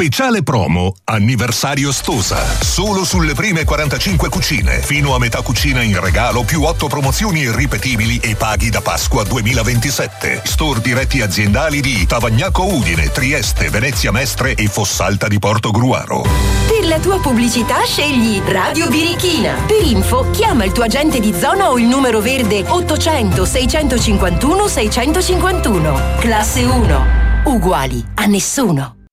Speciale promo anniversario Stosa. Solo sulle prime 45 cucine. Fino a metà cucina in regalo più 8 promozioni irripetibili e paghi da Pasqua 2027. Store diretti aziendali di Tavagnacco Udine, Trieste, Venezia Mestre e Fossalta di Portogruaro. Per la tua pubblicità scegli Radio Birichina. Per info chiama il tuo agente di zona o il numero verde 800 651 651. Classe 1. Uguali a nessuno.